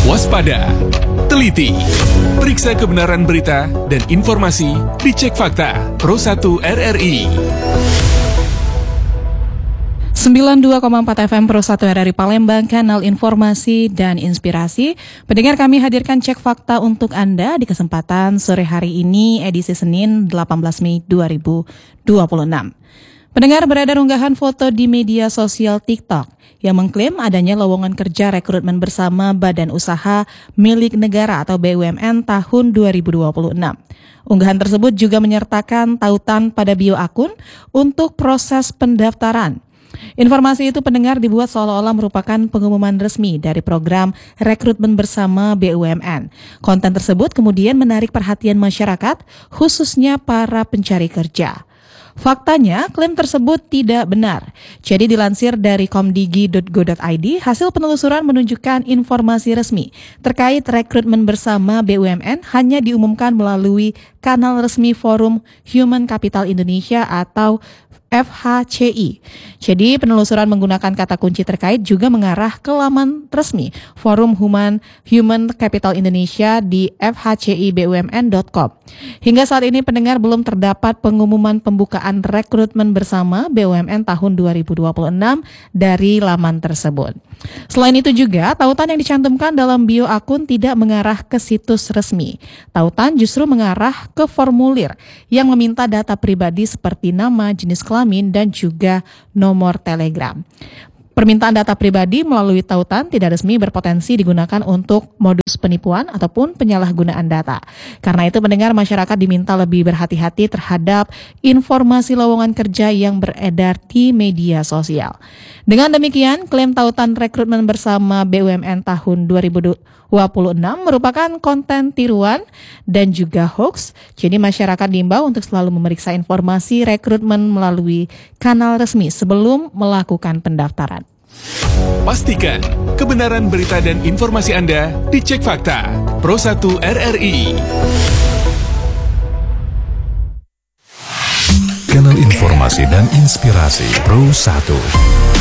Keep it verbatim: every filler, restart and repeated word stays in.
Waspada, teliti, periksa kebenaran berita dan informasi, dicek fakta. Pro satu R R I. sembilan puluh dua koma empat F M Pro satu R R I Palembang, kanal informasi dan inspirasi. Pendengar, kami hadirkan cek fakta untuk Anda di kesempatan sore hari ini, edisi Senin delapan belas Mei dua ribu dua puluh enam. Pendengar, beredar unggahan foto di media sosial TikTok yang mengklaim adanya lowongan kerja rekrutmen bersama Badan Usaha Milik Negara atau B U M N tahun dua ribu dua puluh enam. Unggahan tersebut juga menyertakan tautan pada bio akun untuk proses pendaftaran. Informasi itu, pendengar, dibuat seolah-olah merupakan pengumuman resmi dari program rekrutmen bersama B U M N. Konten tersebut kemudian menarik perhatian masyarakat, khususnya para pencari kerja. Faktanya, klaim tersebut tidak benar. Jadi dilansir dari komdigi titik go titik i d, hasil penelusuran menunjukkan informasi resmi terkait rekrutmen bersama B U M N hanya diumumkan melalui kanal resmi Forum Human Capital Indonesia atau F H C I. Jadi penelusuran menggunakan kata kunci terkait juga mengarah ke laman resmi Forum Human Human Capital Indonesia di f h c i b u m n dot com. Hingga saat ini, pendengar, belum terdapat pengumuman pembukaan rekrutmen bersama B U M N tahun dua ribu dua puluh enam dari laman tersebut. Selain itu juga, tautan yang dicantumkan dalam bio akun tidak mengarah ke situs resmi. Tautan justru mengarah ke formulir yang meminta data pribadi seperti nama, jenis kelamin, dan juga nomor telegram. Permintaan data pribadi melalui tautan tidak resmi berpotensi digunakan untuk modus penipuan ataupun penyalahgunaan data. Karena itu, pendengar, masyarakat diminta lebih berhati-hati terhadap informasi lowongan kerja yang beredar di media sosial. Dengan demikian, klaim tautan rekrutmen bersama B U M N tahun dua ribu dua puluh enam merupakan konten tiruan dan juga hoax. Jadi masyarakat diimbau untuk selalu memeriksa informasi rekrutmen melalui kanal resmi sebelum melakukan pendaftaran. Pastikan kebenaran berita dan informasi Anda dicek fakta. Pro satu R R I. Kanal informasi dan inspirasi Pro satu.